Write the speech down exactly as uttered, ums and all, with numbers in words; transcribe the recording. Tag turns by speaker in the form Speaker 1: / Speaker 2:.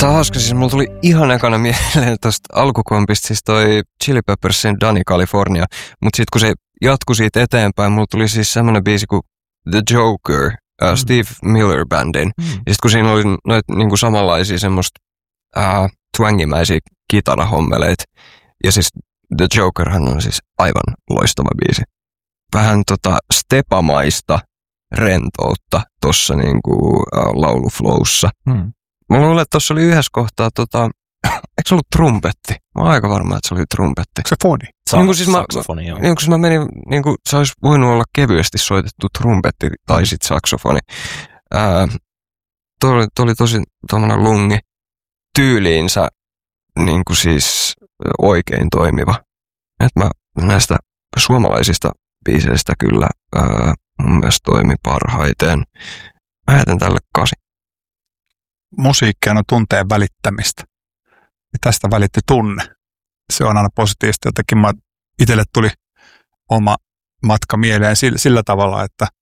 Speaker 1: Tää on hauska, siis mulla tuli ihan ekana mieleen tosta alkukompista, siis toi Chili Peppersin Danny California, mutta sitten kun se jatkui siitä eteenpäin, mulla tuli siis semmoinen biisi kuin The Joker, uh, mm. Steve Miller Bandin, mm. ja sitten kun siinä oli noita niinku samanlaisia semmoista uh, twangimäisiä kitarahommeleita, ja siis The Jokerhan on siis aivan loistava biisi. Vähän tota stepamaista rentoutta tossa niinku uh, lauluflowssa. Mm. Mä luulen, että tuossa oli yhdessä kohtaa, tota, eikö se ollut trumpetti? Mä oon aika varma, että se oli trumpetti.
Speaker 2: Se foni?
Speaker 1: Sa- niin siis mä,
Speaker 2: saksofoni, joo.
Speaker 1: Niin kun siis mä menin, niin kuin se olisi voinut olla kevyesti soitettu trumpetti tai sit saksofoni. Ää, tuo, oli, tuo oli tosi tommonen lungi tyyliinsä niin kuin siis oikein toimiva. Et mä näistä suomalaisista biiseistä kyllä ää, mun mielestä toimi parhaiten. Mä jätän tälle kasi.
Speaker 2: Musiikkihan on tunteen välittämistä. Ja tästä välitti tunne. Se on aina positiivista. Jotenkin mä, itselle tuli oma matka mieleen sillä, sillä tavalla, että